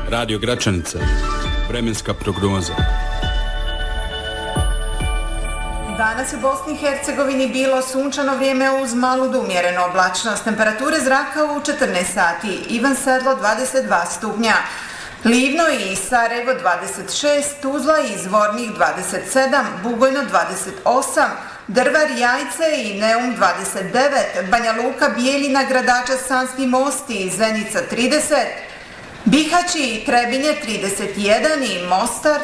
Radio Gračanica. Vremenska prognoza. Danas je u Bosni i Hercegovini bilo sunčano vrijeme uz malu do umjerenu oblačnost. Temperature zraka u 14 sati. Ivan Sedlo 22 stupnja. Livno i Sarajevo 26, Tuzla i Zvornik 27, Bugojno 28, Drvar, Jajce i Neum 29, Banja Luka, Bijeljina, Gradača, Sanski Most i Zenica 30, Bihać i Trebinje 31 i Mostar